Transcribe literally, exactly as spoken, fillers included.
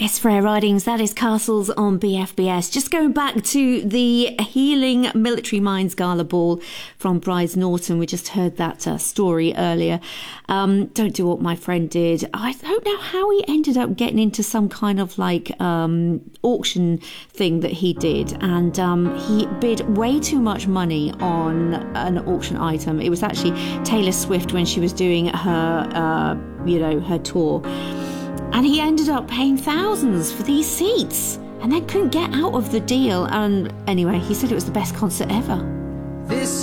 It's Freya Ridings, that is Castles on B F B S. Just going back to the Healing Military Minds Gala Ball from Brides Norton. We just heard that uh, story earlier. Um, don't do what my friend did. I don't know how he ended up getting into some kind of like um, auction thing that he did. And um, he bid way too much money on an auction item. It was actually Taylor Swift when she was doing her, uh, you know, her tour. And he ended up paying thousands for these seats and then couldn't get out of the deal. And anyway, he said it was the best concert ever. This